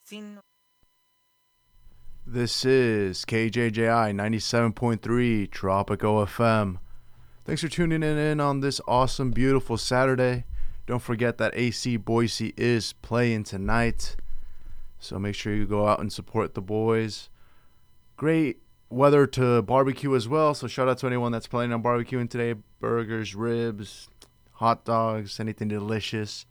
This is KJJI 97.3 Tropico FM. Thanks for tuning in on this awesome, beautiful Saturday. Don't forget that AC Boise is playing tonight, so make sure you go out and support the boys. Great weather to barbecue as well, so shout out to anyone that's planning on barbecuing today. Burgers, ribs, hot dogs, anything delicious.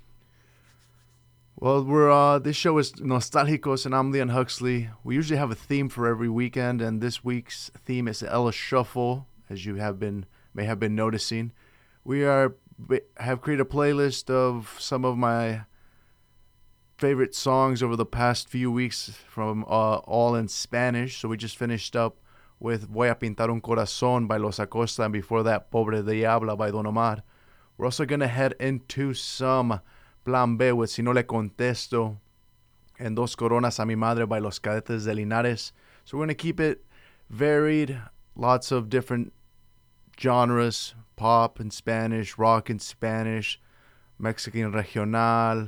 Well, this show is Nostalgicos, and I'm Leon Huxley. We usually have a theme for every weekend, and this week's theme is Ella Shuffle, as you may have been noticing. We have created a playlist of some of my favorite songs over the past few weeks from all in Spanish. So we just finished up with Voy a Pintar un Corazón by Los Acosta, and before that, Pobre Diabla by Don Omar. We're also going to head into some Plan B with Si No Le Contesto and Dos Coronas a Mi Madre by Los Cadetes de Linares. So we're going to keep it varied, lots of different genres, pop in Spanish, rock in Spanish, Mexican regional.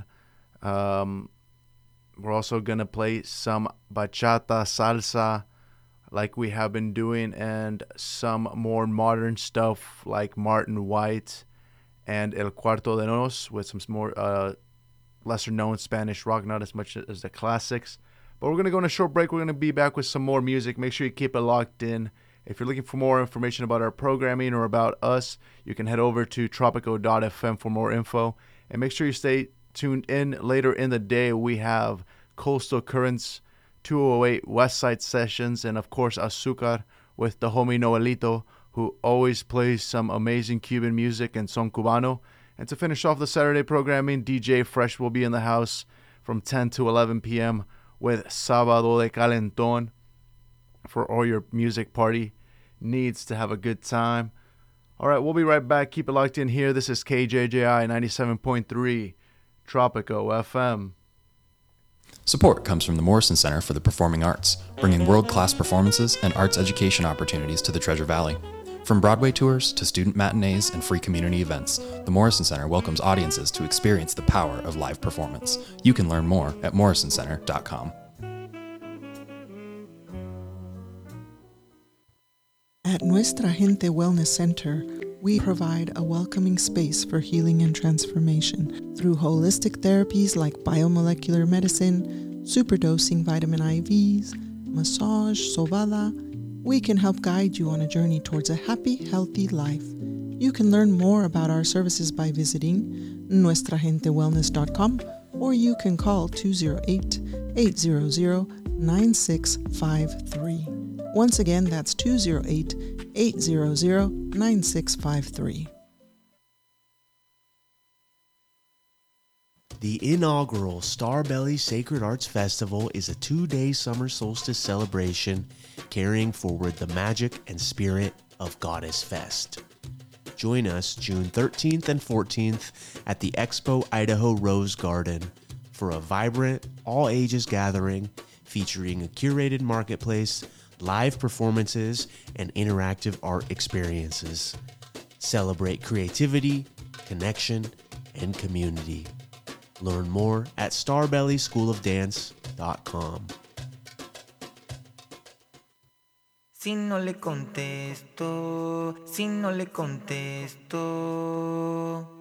We're also going to play some bachata, salsa, like we have been doing, and some more modern stuff like Martin White and El Cuarto de Nos with some more lesser-known Spanish rock, not as much as the classics. But we're going to go on a short break. We're going to be back with some more music. Make sure you keep it locked in. If you're looking for more information about our programming or about us, you can head over to tropico.fm for more info. And make sure you stay tuned in. Later in the day, we have Coastal Currents, 208 West Side Sessions, and of course, Azúcar with the homie Noelito, who always plays some amazing Cuban music and son cubano. And to finish off the Saturday programming, DJ Fresh will be in the house from 10 to 11 p.m. with Sábado de Calentón for all your music party needs to have a good time. All right, we'll be right back. Keep it locked in here. This is KJJI 97.3 Tropico FM. Support comes from the Morrison Center for the Performing Arts, bringing world-class performances and arts education opportunities to the Treasure Valley. From Broadway tours to student matinees and free community events, the Morrison Center welcomes audiences to experience the power of live performance. You can learn more at morrisoncenter.com. At Nuestra Gente Wellness Center, we provide a welcoming space for healing and transformation through holistic therapies like biomolecular medicine, superdosing vitamin IVs, massage, sobada. We can help guide you on a journey towards a happy, healthy life. You can learn more about our services by visiting nuestragentewellness.com, or you can call 208-800-9653. Once again, that's 208-800-9653. The inaugural Starbelly Sacred Arts Festival is a 2-day summer solstice celebration carrying forward the magic and spirit of Goddess Fest. Join us June 13th and 14th at the Expo Idaho Rose Garden for a vibrant, all-ages gathering featuring a curated marketplace, live performances, and interactive art experiences. Celebrate creativity, connection, and community. Learn more at starbellyschoolofdance.com. Si no le contesto, si no le contesto.